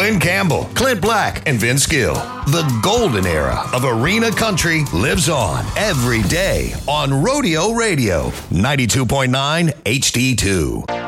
Quinn Campbell, Clint Black, and Vince Gill. The golden era of arena country lives on every day on Rodeo Radio, 92.9 HD2.